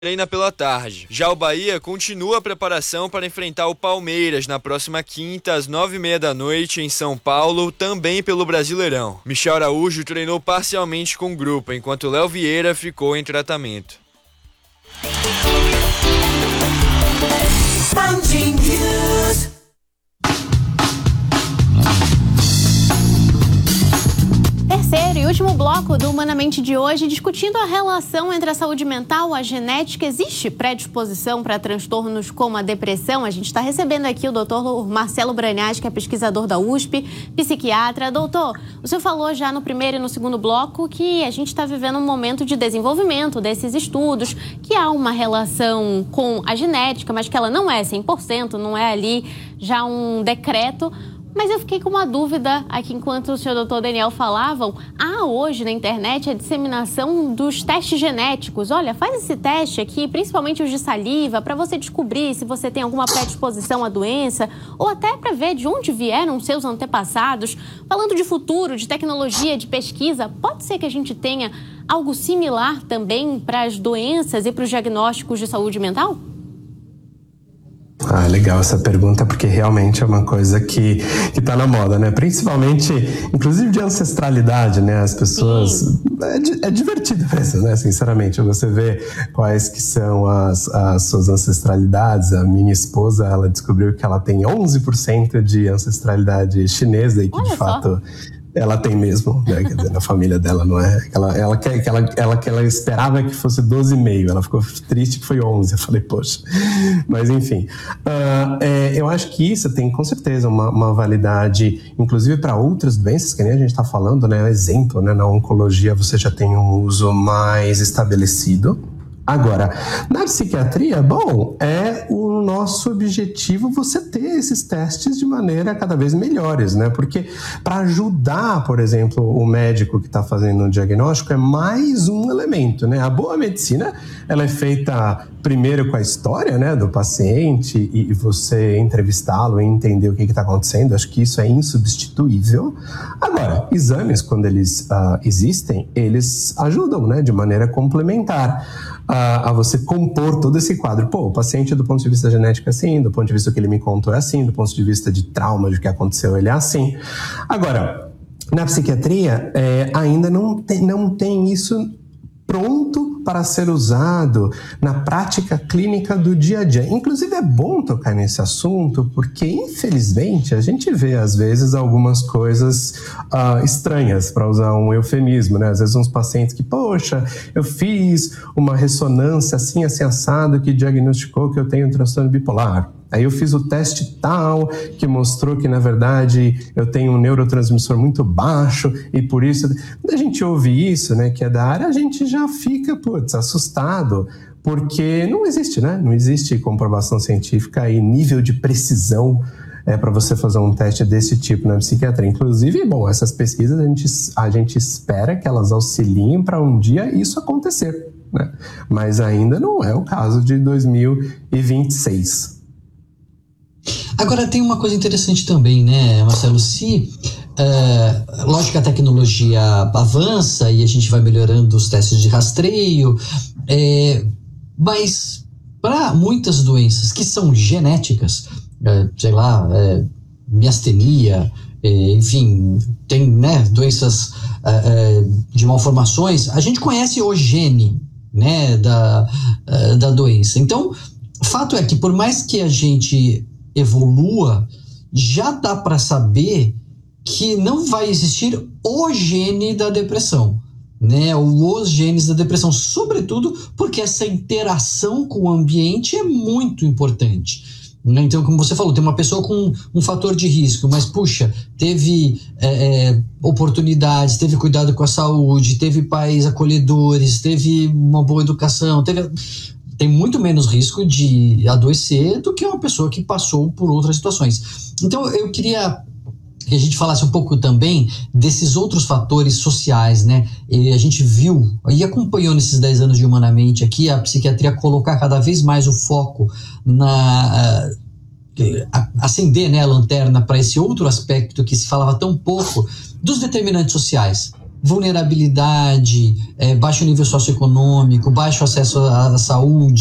treina pela tarde. Já o Bahia continua a preparação para enfrentar o Palmeiras na próxima quinta, às 9h30 da noite, em São Paulo, também pelo Brasileirão. Michel Araújo treinou parcialmente com o grupo, enquanto Léo Vieira ficou em tratamento. Terceiro e último bloco do Humanamente de hoje, discutindo a relação entre a saúde mental e a genética. Existe predisposição para transtornos como a depressão? A gente está recebendo aqui o doutor Marcelo Branias, que é pesquisador da USP, psiquiatra. Doutor, o senhor falou já no primeiro e no segundo bloco que a gente está vivendo um momento de desenvolvimento desses estudos, que há uma relação com a genética, mas que ela não é 100%, não é ali já um decreto. Mas eu fiquei com uma dúvida aqui enquanto o senhor doutor Daniel falavam. Há hoje na internet a disseminação dos testes genéticos. Olha, faz esse teste aqui, principalmente os de saliva, para você descobrir se você tem alguma predisposição à doença ou até para ver de onde vieram seus antepassados. Falando de futuro, de tecnologia, de pesquisa, pode ser que a gente tenha algo similar também para as doenças e para os diagnósticos de saúde mental? Legal essa pergunta, porque realmente é uma coisa que tá na moda, né? Principalmente, inclusive de ancestralidade, né? As pessoas... É divertido mesmo, né? Sinceramente, você vê quais que são as suas ancestralidades. A minha esposa, ela descobriu que ela tem 11% de ancestralidade chinesa e que, de fato... Ela tem mesmo, né? Quer dizer, na família dela não é... Ela esperava que fosse 12,5. Ela ficou triste que foi 11. Eu falei, poxa. Mas, enfim. Eu acho que isso tem, com certeza, uma validade, inclusive para outras doenças, que nem a gente está falando, né? Exemplo, né? Na oncologia você já tem um uso mais estabelecido. Agora, na psiquiatria, bom, é o nosso objetivo você ter esses testes de maneira cada vez melhores, né? Porque para ajudar, por exemplo, o médico que está fazendo um diagnóstico é mais um elemento, né? A boa medicina, ela é feita primeiro com a história, né, do paciente e você entrevistá-lo e entender o que está acontecendo. Acho que isso é insubstituível. Agora, exames, quando eles existem, eles ajudam, né, de maneira complementar a você compor todo esse quadro. Pô, o paciente do ponto de vista genético é assim, do ponto de vista do que ele me contou é assim, do ponto de vista de trauma, de que aconteceu, ele é assim. Agora, na psiquiatria, ainda não tem isso pronto para ser usado na prática clínica do dia a dia. Inclusive é bom tocar nesse assunto porque, infelizmente, a gente vê às vezes algumas coisas estranhas, para usar um eufemismo, né? Às vezes uns pacientes que, poxa, eu fiz uma ressonância assim assado que diagnosticou que eu tenho um transtorno bipolar. Aí eu fiz o teste tal, que mostrou que, na verdade, eu tenho um neurotransmissor muito baixo e por isso... Quando a gente ouve isso, né, que é da área, a gente já fica, assustado, porque não existe, né? Não existe comprovação científica e nível de precisão para você fazer um teste desse tipo na psiquiatria. Inclusive, bom, essas pesquisas a gente espera que elas auxiliem para um dia isso acontecer, né? Mas ainda não é o caso de 2026. Agora tem uma coisa interessante também, né, Marcelo? Lógico que a tecnologia avança e a gente vai melhorando os testes de rastreio, mas para muitas doenças que são genéticas, miastenia, enfim, tem, né, doenças de malformações, a gente conhece o gene, né, da doença. Então, o fato é que por mais que a gente evolua, já dá para saber que não vai existir o gene da depressão, né? Ou os genes da depressão, sobretudo porque essa interação com o ambiente é muito importante, né? Então, como você falou, tem uma pessoa com um fator de risco, mas puxa, teve oportunidades, teve cuidado com a saúde, teve pais acolhedores, teve uma boa educação, tem muito menos risco de adoecer do que uma pessoa que passou por outras situações. Então, eu queria que a gente falasse um pouco também desses outros fatores sociais, né? E a gente viu e acompanhou nesses 10 anos de Humanamente aqui a psiquiatria colocar cada vez mais o foco acender, né, a lanterna para esse outro aspecto que se falava tão pouco, dos determinantes sociais, vulnerabilidade, baixo nível socioeconômico, baixo acesso à saúde,